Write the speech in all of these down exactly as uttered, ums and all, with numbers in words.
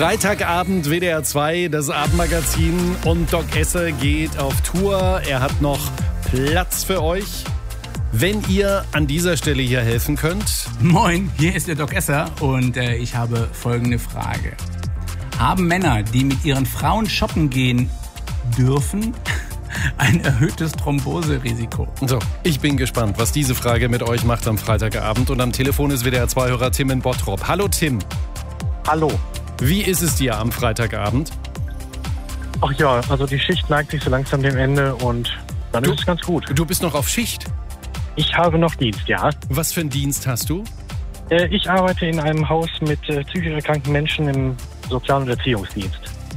Freitagabend W D R zwei, das Abendmagazin und Doc Esser geht auf Tour. Er hat noch Platz für euch. Wenn ihr an dieser Stelle hier helfen könnt. Moin, hier ist der Doc Esser und äh, ich habe folgende Frage. Haben Männer, die mit ihren Frauen shoppen gehen dürfen, ein erhöhtes Thromboserisiko? So, ich bin gespannt, was diese Frage mit euch macht am Freitagabend. Und am Telefon ist W D R zwei-Hörer Tim in Bottrop. Hallo Tim. Hallo. Wie ist es dir am Freitagabend? Ach ja, also die Schicht neigt sich so langsam dem Ende und dann Du- ist es ganz gut. Du bist noch auf Schicht. Ich habe noch Dienst, ja. Was für einen Dienst hast du? Äh, Ich arbeite in einem Haus mit äh, psychisch erkrankten Menschen im Sozial- und Erziehungsdienst.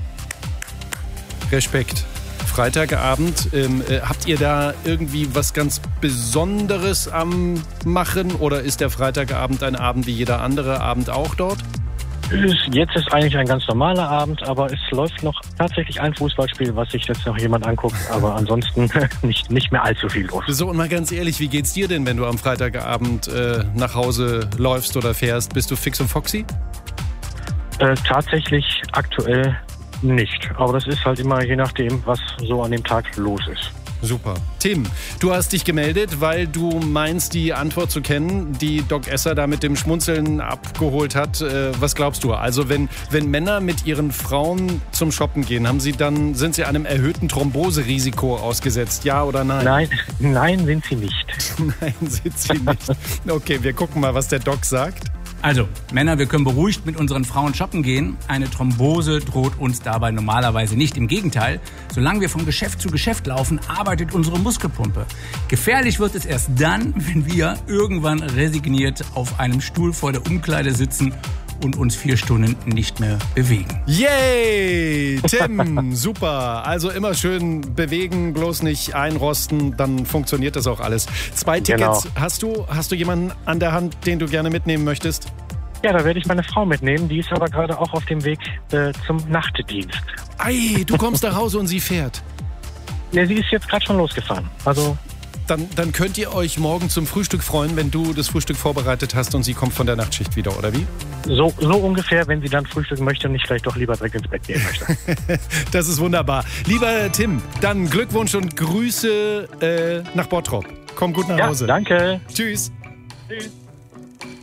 Respekt. Freitagabend, ähm, äh, habt ihr da irgendwie was ganz Besonderes am Machen oder ist der Freitagabend ein Abend wie jeder andere Abend auch dort? Ist- Jetzt ist eigentlich ein ganz normaler Abend, aber es läuft noch tatsächlich ein Fußballspiel, was sich jetzt noch jemand anguckt, aber ansonsten nicht, nicht mehr allzu viel los. So, und mal ganz ehrlich, wie geht's dir denn, wenn du am Freitagabend äh, nach Hause läufst oder fährst? Bist du fix und foxy? Äh, tatsächlich aktuell nicht, aber das ist halt immer je nachdem, was so an dem Tag los ist. Super. Tim, du hast dich gemeldet, weil du meinst, die Antwort zu kennen, die Doc Esser da mit dem Schmunzeln abgeholt hat. Äh, was glaubst du? Also wenn, wenn Männer mit ihren Frauen zum Shoppen gehen, haben sie dann, sind sie einem erhöhten Thromboserisiko ausgesetzt? Ja oder nein? Nein, nein, sind sie nicht. Nein, sind sie nicht. Okay, wir gucken mal, was der Doc sagt. Also, Männer, wir können beruhigt mit unseren Frauen shoppen gehen. Eine Thrombose droht uns dabei normalerweise nicht. Im Gegenteil, solange wir von Geschäft zu Geschäft laufen, arbeitet unsere Muskelpumpe. Gefährlich wird es erst dann, wenn wir irgendwann resigniert auf einem Stuhl vor der Umkleide sitzen und uns vier Stunden nicht mehr bewegen. Yay! Tim, super. Also immer schön bewegen, bloß nicht einrosten, dann funktioniert das auch alles. Zwei Tickets Genau. hast du? Hast du jemanden an der Hand, den du gerne mitnehmen möchtest? Ja, da werde ich meine Frau mitnehmen. Die ist aber gerade auch auf dem Weg äh, zum Nachtdienst. Ei, du kommst nach Hause und sie fährt. Ne, sie ist jetzt gerade schon losgefahren. Also, Dann, dann könnt ihr euch morgen zum Frühstück freuen, wenn du das Frühstück vorbereitet hast und sie kommt von der Nachtschicht wieder, oder wie? so, so ungefähr, wenn sie dann frühstücken möchte und nicht vielleicht doch lieber direkt ins Bett gehen möchte. Das ist wunderbar. Lieber Tim, dann Glückwunsch und Grüße äh, nach Bottrop. Komm gut nach Ja, Hause. danke. Tschüss. Tschüss.